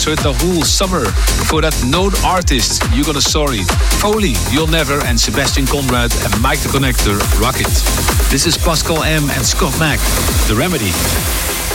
Tahul, Summer. Before that, Known Artist, You Got a Story. Foley, You'll Never, and Sebastian Conrad and Mike the Connector, Rocket. This is Pascal M and Scott Mack, The Remedy.